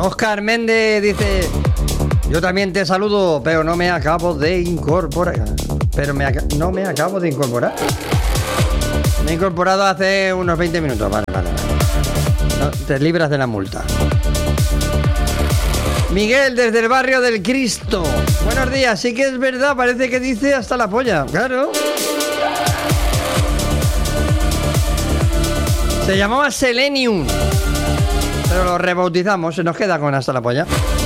Óscar Méndez dice: yo también te saludo, pero no me acabo de incorporar. No me acabo de incorporar. Me he incorporado hace unos 20 minutos. Vale. No, te libras de la multa. Miguel, desde el barrio del Cristo. Buenos días, sí que es verdad, parece que dice hasta la polla. Claro. Se llamaba Selenium, pero lo rebautizamos, se nos queda con hasta la polla.